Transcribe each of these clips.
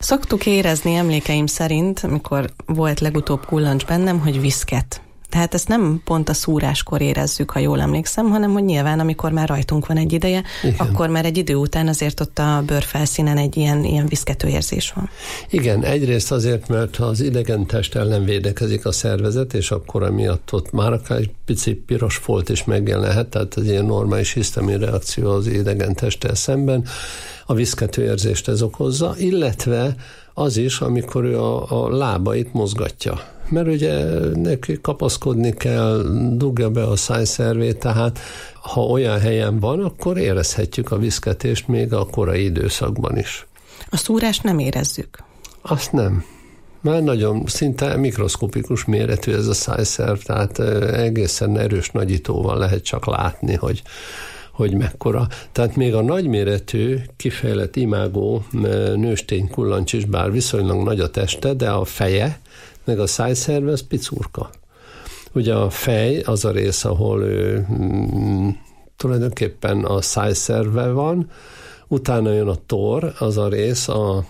Szoktuk érezni emlékeim szerint, amikor volt legutóbb kullancs bennem, hogy viszket. Tehát ezt nem pont a szúráskor érezzük, ha jól emlékszem, hanem hogy nyilván, amikor már rajtunk van egy ideje, igen, akkor már egy idő után azért ott a bőrfelszínen egy ilyen viszkető érzés van. Igen, egyrészt azért, mert az idegen test ellen védekezik a szervezet, és akkor emiatt ott már akár egy pici piros folt is megjelenhet, tehát ez ilyen normális hisztamin reakció az idegen testtel szemben. A viszkető érzést ez okozza, illetve az is, amikor ő a lábait mozgatja. Mert ugye neki kapaszkodni kell, dugja be a szájszervét, tehát ha olyan helyen van, akkor érezhetjük a viszketést még a korai időszakban is. A szúrást nem érezzük? Azt nem. Már nagyon, szinte mikroszkopikus méretű ez a szájszerv, tehát egészen erős nagyítóval lehet csak látni, hogy mekkora. Tehát még a nagyméretű, kifejlett imágó nőstény kullancs is, bár viszonylag nagy a teste, de a feje, meg a szájszerve, az picurka. Ugye a fej az a rész, ahol ő tulajdonképpen a szájszerve van, utána jön a tor, az a rész, a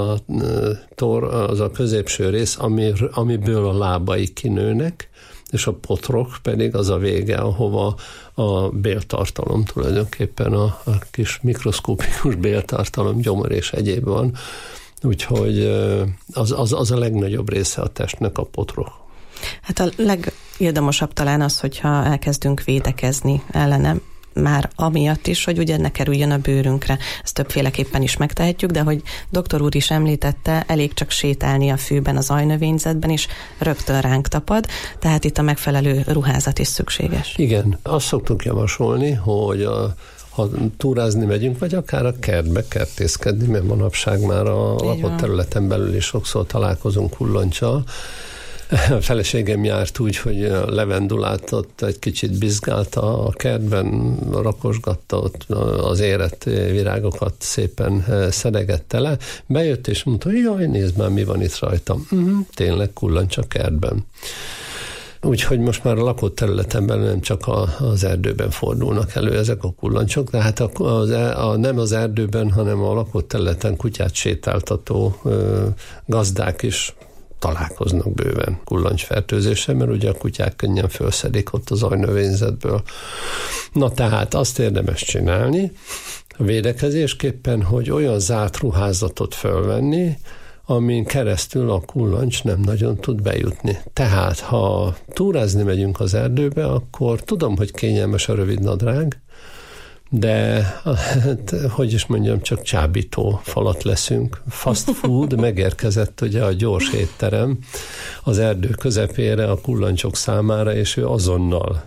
tor az a középső rész, amiből a lábai kinőnek, és a potrok pedig az a vége, ahova a béltartalom tulajdonképpen a kis mikroszkopikus béltartalom, gyomor és egyéb van. Úgyhogy az a legnagyobb része a testnek a potrok. Hát a legildamosabb talán az, hogyha elkezdünk védekezni ellenem, már amiatt is, hogy ugye ne kerüljön a bőrünkre. Ezt többféleképpen is megtehetjük, de hogy doktor úr is említette, elég csak sétálni a fűben, az ajnövényzetben, és rögtön ránk tapad, tehát itt a megfelelő ruházat is szükséges. Igen, azt szoktuk javasolni, hogy ha túrázni megyünk, vagy akár a kertbe kertészkedni, mert manapság már a lakott területen belül is sokszor találkozunk kullancsal. A feleségem járt úgy, hogy a levendulát ott egy kicsit bizgálta a kertben, rakosgatta ott az érett virágokat, szépen szedegette le. Bejött és mondta, hogy jaj, nézd már, mi van itt rajtam. Tényleg kullancs a kertben. Úgyhogy most már a lakott területen belül nem csak az erdőben fordulnak elő ezek a kullancsok, de hát nem az erdőben, hanem a lakott területen kutyát sétáltató gazdák is találkoznak bőven kullancsfertőzéssel, mert ugye a kutyák könnyen felszedik ott az ajnövényzetből. Na tehát azt érdemes csinálni a védekezésképpen, hogy olyan zárt ruházatot fölvenni, amin keresztül a kullancs nem nagyon tud bejutni. Tehát, ha túrázni megyünk az erdőbe, akkor tudom, hogy kényelmes a rövid nadrág, de, hogy is mondjam, csak csábító falat leszünk. Fast food, megérkezett ugye a gyors étterem az erdő közepére a kullancsok számára, és ő azonnal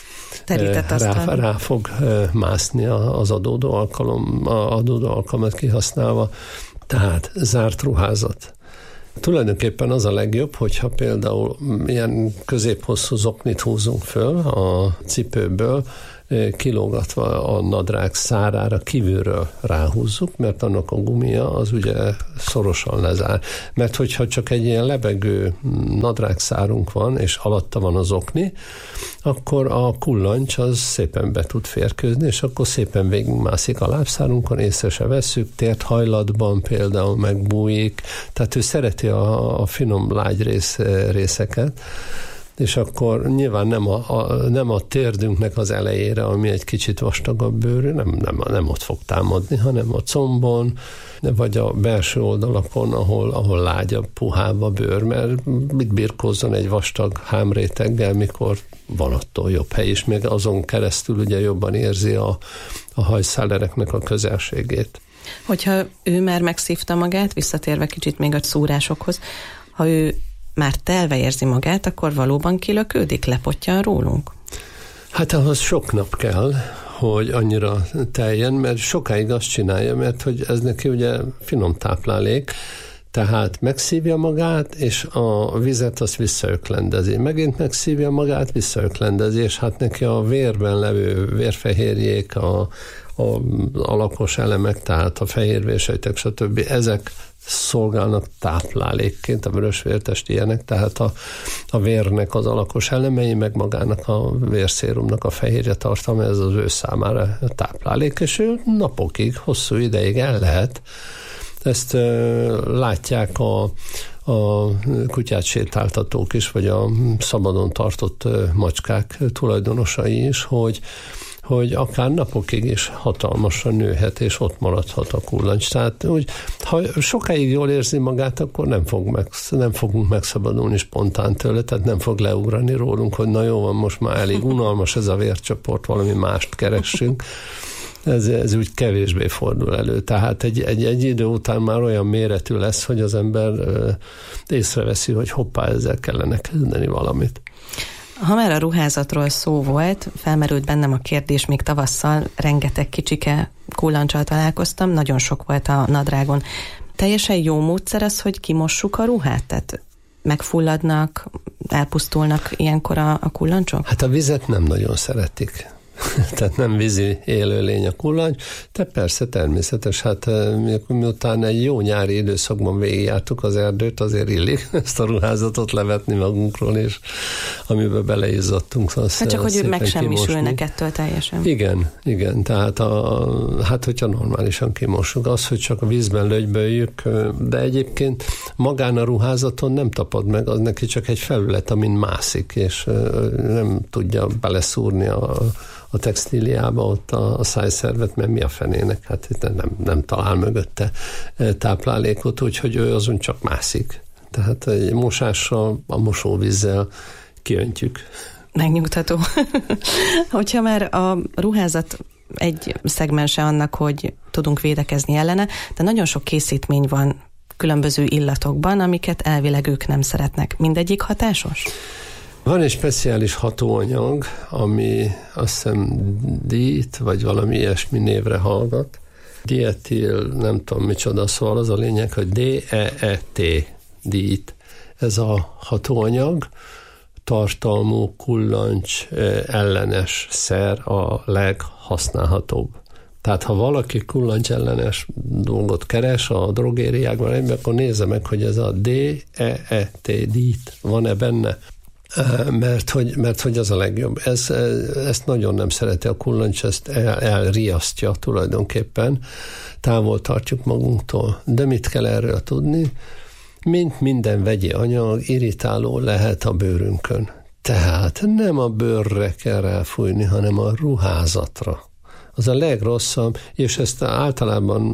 rá fog mászni az adódó alkalmat kihasználva. Tehát zárt ruházat. Tulajdonképpen az a legjobb, hogyha például ilyen középhosszú zoknit húzunk föl a cipőből, kilógatva a nadrág szárára kívülről ráhúzzuk, mert annak a gumia az ugye szorosan lezár. Mert hogyha csak egy ilyen lebegő nadrágszárunk van, és alatta van az okni, akkor a kullancs az szépen be tud férkőzni, és akkor szépen végigmászik a lábszárunkon, észre se vesszük, térthajlatban például megbújik, tehát ő szereti a finom lágy részeket, és akkor nyilván nem a térdünknek az elejére, ami egy kicsit vastagabb bőrű, nem ott fog támadni, hanem a combon, vagy a belső oldalakon, ahol lágyabb, puhább a bőr, mert mit birkózzon egy vastag hámréteggel, mikor van attól jobb hely is, még azon keresztül ugye jobban érzi a hajszálereknek a közelségét. Hogyha ő már megszívta magát, visszatérve kicsit még a szúrásokhoz, ha ő már telve érzi magát, akkor valóban kilökődik, lepottyan rólunk? Hát ahhoz sok nap kell, hogy annyira teljen, mert sokáig azt csinálja, mert hogy ez neki ugye finom táplálék, tehát megszívja magát, és a vizet azt visszaöklendezi. Megint megszívja magát, visszaöklendezi, és hát neki a vérben levő vérfehérjék, a alakos elemek, tehát a fehérvérsejtek, stb. Ezek szolgálnak táplálékként, a vörösvértest ilyenek, tehát a vérnek az alakos elemei, meg magának a vérszérumnak a fehérje tartalma, ez az ő számára táplálék, és ő napokig, hosszú ideig el lehet ezt látják a kutyát sétáltatók is, vagy a szabadon tartott macskák tulajdonosai is, hogy akár napokig is hatalmasra nőhet, és ott maradhat a kullancs. Tehát úgy, ha sokáig jól érzi magát, akkor nem fogunk megszabadulni spontán tőle, tehát nem fog leugrani rólunk, hogy na jó van, most már elég unalmas ez a vércsoport, valami mást keressünk. Ez úgy kevésbé fordul elő. Tehát egy idő után már olyan méretű lesz, hogy az ember észreveszi, hogy hoppá, ezzel kellene kezdeni valamit. Ha már a ruházatról szó volt, felmerült bennem a kérdés, még tavasszal rengeteg kicsike kullancsal találkoztam, nagyon sok volt a nadrágon. Teljesen jó módszer az, hogy kimossuk a ruhát? Tehát megfulladnak, elpusztulnak ilyenkor a kullancsok? Hát a vizet nem nagyon szeretik. Tehát nem vízi élőlény a kullancs, de persze természetes, hát miután egy jó nyári időszakban végigjártuk az erdőt, azért illik ezt a ruházatot levetni magunkról, és amiben beleizzadtunk. Hát csak, hogy megsemmisülnek ettől teljesen. Igen, tehát hát hogyha normálisan kimossuk, az, hogy csak a vízben lögyböljük, de egyébként magán a ruházaton nem tapad meg, az neki csak egy felület, amin mászik, és nem tudja beleszúrni a textíliába ott a szájszervet, mert mi a fenének? Hát itt nem talál mögötte táplálékot, úgyhogy ő azon csak mászik. Tehát egy mosással, a mosóvízzel kiöntjük. Megnyugtató. Hogyha már a ruházat egy szegmense annak, hogy tudunk védekezni ellene, de nagyon sok készítmény van különböző illatokban, amiket elvileg ők nem szeretnek. Mindegyik hatásos? Van egy speciális hatóanyag, ami azt hiszem DEET, vagy valami ilyesmi névre hallgat. Dietil, nem tudom micsoda, szóval az a lényeg, hogy DEET, DEET. Ez a hatóanyag tartalmú kullancs ellenes szer a leghasználhatóbb. Tehát ha valaki kullancs ellenes dolgot keres a drogériákban, akkor nézze meg, hogy ez a DEET, DEET van-e benne. Mert hogy az a legjobb. Ezt nagyon nem szereti a kullancs, ezt elriasztja tulajdonképpen, távol tartjuk magunktól. De mit kell erről tudni? Mint minden vegyi anyag, irritáló lehet a bőrünkön. Tehát nem a bőrre kell ráfújni, hanem a ruházatra. Az a legrosszabb, és ezt általában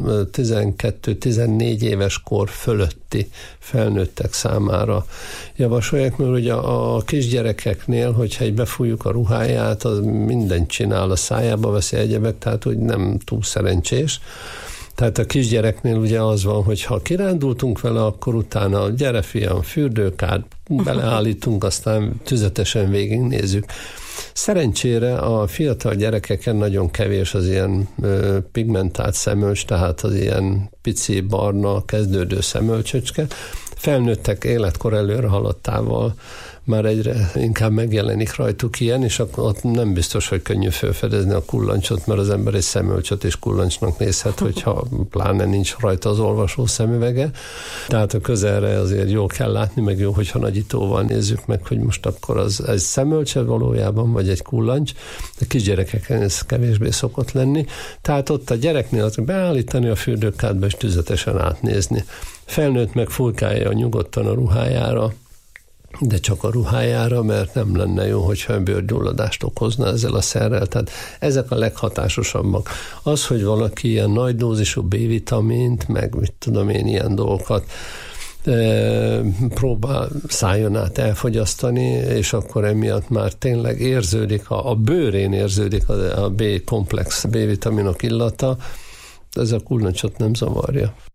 12-14 éves kor fölötti felnőttek számára javasolják, mert ugye a kisgyerekeknél, hogyha egy befújjuk a ruháját, az mindent csinál, a szájába veszi egyebek, tehát úgy nem túl szerencsés. Tehát a kisgyereknél ugye az van, hogy ha kirándultunk vele, akkor utána gyere fiam, fürdőkád, beleállítunk, aztán tüzetesen végignézzük. Szerencsére a fiatal gyerekeken nagyon kevés az ilyen pigmentált szemölcs, tehát az ilyen pici, barna, kezdődő szemölcsöcske. Felnőttek életkor előre haladtával már egyre inkább megjelenik rajtuk ilyen, és akkor ott nem biztos, hogy könnyű felfedezni a kullancsot, mert az ember egy szemölcsöt és kullancsnak nézhet, hogyha pláne nincs rajta az olvasó szemüvege. Tehát a közelre azért jól kell látni, meg jó, hogyha nagyítóval nézzük meg, hogy most akkor az egy szemölcse valójában, vagy egy kullancs, de kisgyerekeken ez kevésbé szokott lenni. Tehát ott a gyereknél beállítani a fürdőkádba és tüzetesen átnézni. Felnőtt meg fújkálja nyugodtan a ruhájára, de csak a ruhájára, mert nem lenne jó, hogyha bőrgyulladást okozna ezzel a szerrel. Tehát ezek a leghatásosabbak. Az, hogy valaki ilyen nagy dózisú B-vitamint, meg mit tudom én, ilyen dolgokat próbál szájon át elfogyasztani, és akkor emiatt már tényleg érződik, a bőrén érződik a B-komplex B-vitaminok illata, ez a kullancsot nem zavarja.